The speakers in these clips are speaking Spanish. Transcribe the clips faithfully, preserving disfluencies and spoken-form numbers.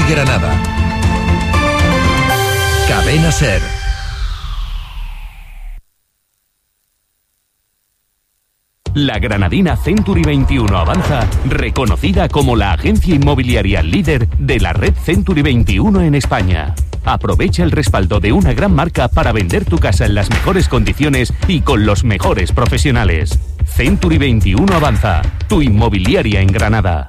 Granada. Cadena SER. La granadina Century veintiuno Avanza, reconocida como la agencia inmobiliaria líder de la red Century veintiuno en España. Aprovecha el respaldo de una gran marca para vender tu casa en las mejores condiciones y con los mejores profesionales. Century veintiuno Avanza, tu inmobiliaria en Granada.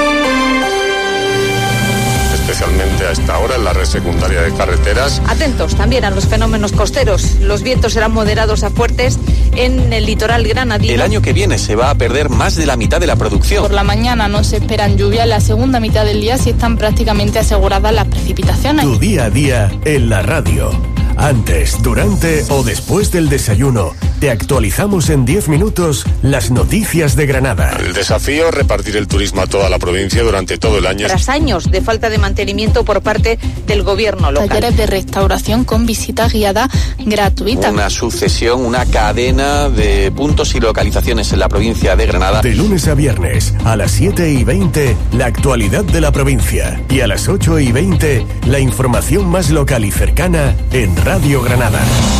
Especialmente a esta hora en la red secundaria de carreteras. Atentos también a los fenómenos costeros. Los vientos serán moderados a fuertes en el litoral granadino. El año que viene se va a perder más de la mitad de la producción. Por la mañana no se esperan lluvias, la segunda mitad del día sí están prácticamente aseguradas las precipitaciones. Tu día a día en la radio. Antes, durante o después del desayuno, te actualizamos en diez minutos las noticias de Granada. El desafío, repartir el turismo a toda la provincia durante todo el año. Tras años de falta de mantenimiento por parte del gobierno local. Talleres de restauración con visita guiada gratuita. Una sucesión, una cadena de puntos y localizaciones en la provincia de Granada. De lunes a viernes, a las siete y veinte, la actualidad de la provincia. Y a las ocho y veinte, la información más local y cercana en Radio Granada.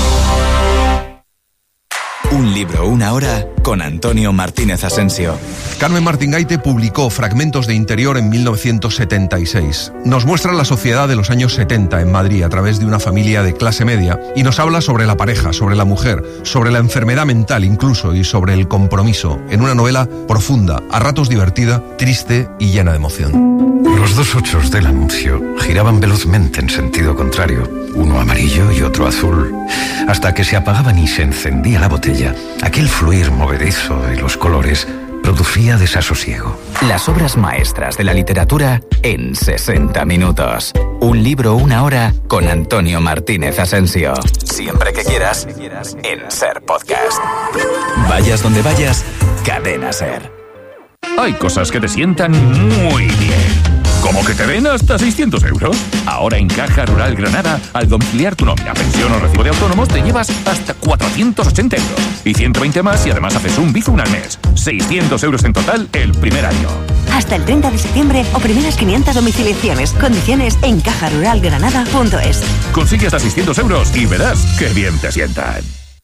Un libro, una hora, con Antonio Martínez Asensio. Carmen Martín Gaite publicó Fragmentos de Interior en mil novecientos setenta y seis. Nos muestra la sociedad de los años setenta en Madrid a través de una familia de clase media y nos habla sobre la pareja, sobre la mujer, sobre la enfermedad mental incluso y sobre el compromiso, en una novela profunda, a ratos divertida, triste y llena de emoción. Los dos ochos del anuncio giraban velozmente en sentido contrario, uno amarillo y otro azul, hasta que se apagaban y se encendía la botella. Aquel fluir movedizo de los colores producía desasosiego. Las obras maestras de la literatura en sesenta minutos. Un libro, una hora, con Antonio Martínez Asensio. Siempre que quieras, en SER Podcast. Vayas donde vayas, Cadena SER. Hay cosas que te sientan muy bien. ¿Cómo que te den hasta seiscientos euros? Ahora en Caja Rural Granada, al domiciliar tu nómina, pensión o recibo de autónomos, te llevas hasta cuatrocientos ochenta euros. Y ciento veinte más y además haces un Bizum al mes. seiscientos euros en total el primer año. Hasta el treinta de septiembre o primeras quinientas domiciliaciones. Condiciones en caja rural granada punto es. Consigue hasta seiscientos euros y verás qué bien te sientan.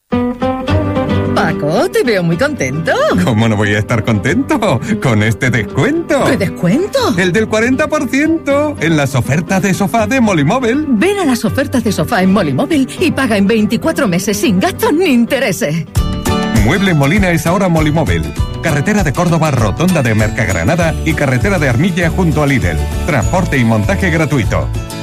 Paco, te veo muy contento. ¿Cómo no voy a estar contento con este descuento? ¿Qué descuento? El del cuarenta por ciento en las ofertas de sofá de Molimóvil. Ven a las ofertas de sofá en Molimóvil y paga en veinticuatro meses sin gastos ni intereses. Mueble Molina es ahora Molimóvil. Carretera de Córdoba, rotonda de Mercagranada y carretera de Armilla junto a Lidl. Transporte y montaje gratuito.